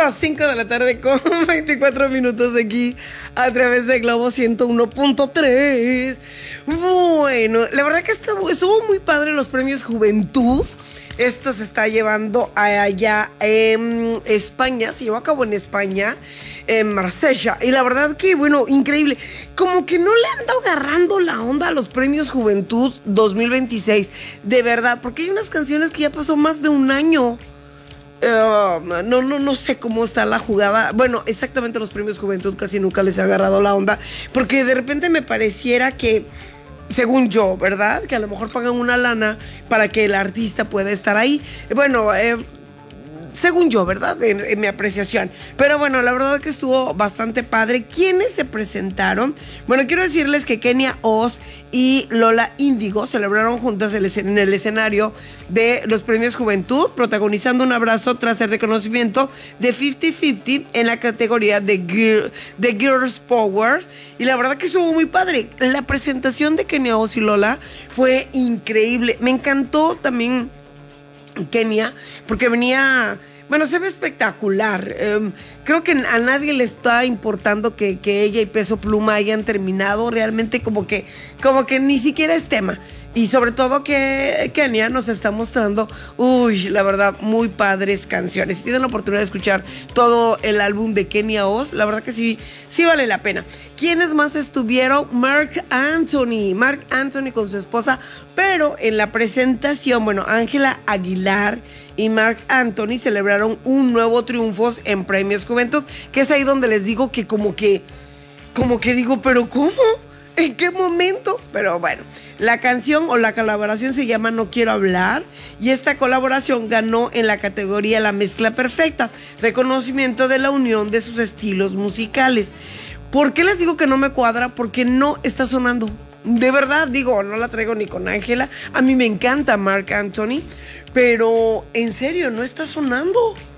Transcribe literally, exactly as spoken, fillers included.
las cinco de la tarde con veinticuatro minutos aquí a través de Globo ciento uno punto tres. Bueno, la verdad que estuvo, estuvo muy padre los premios Juventud. Esto se está llevando allá en España, se llevó a cabo en España, en Marsella. Y la verdad que, bueno, increíble. Como que no le ando agarrando la onda a los premios Juventud dos mil veintiséis. De verdad, porque hay unas canciones que ya pasó más de un año. Uh, no, no, no sé cómo está la jugada. Bueno, exactamente los premios Juventud casi nunca les he agarrado la onda. Porque de repente me pareciera que, según yo, ¿verdad? Que a lo mejor pagan una lana para que el artista pueda estar ahí. Bueno, eh, según yo, ¿verdad? En, en mi apreciación. Pero bueno, la verdad que estuvo bastante padre. ¿Quiénes se presentaron? Bueno, quiero decirles que Kenia Oz y Lola Índigo celebraron juntas el, en el escenario de los premios Juventud, protagonizando un abrazo tras el reconocimiento de cincuenta cincuenta en la categoría de, Girl, de Girls Power. Y la verdad que estuvo muy padre. La presentación de Kenia Oz y Lola fue increíble. Me encantó también Kenia, porque venía, bueno, se ve espectacular. Um, creo que a nadie le está importando que, que ella y Peso Pluma hayan terminado. Realmente como que, como que ni siquiera es tema. Y sobre todo que Kenia nos está mostrando, uy, la verdad, muy padres canciones. Si tienen la oportunidad de escuchar todo el álbum de Kenia Oz, la verdad que sí, sí vale la pena. ¿Quiénes más estuvieron? Marc Anthony. Marc Anthony con su esposa, pero en la presentación, bueno, Ángela Aguilar y Marc Anthony celebraron un nuevo triunfo en Premios Juventud, que es ahí donde les digo que como que, como que digo, ¿pero cómo? ¿En qué momento? Pero bueno, la canción o la colaboración se llama No Quiero Hablar y esta colaboración ganó en la categoría La Mezcla Perfecta, reconocimiento de la unión de sus estilos musicales. ¿Por qué les digo que no me cuadra? Porque no está sonando. De verdad, digo, no la traigo ni con Ángela. A mí me encanta Marc Anthony, pero en serio, no está sonando.